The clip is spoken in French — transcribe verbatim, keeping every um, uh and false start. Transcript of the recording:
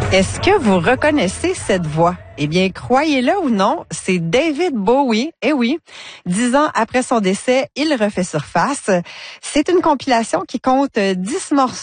Est-ce que vous reconnaissez cette voix? Eh bien, croyez-le ou non, c'est David Bowie. Eh oui, dix ans après son décès, il refait surface. C'est une compilation qui compte dix morceaux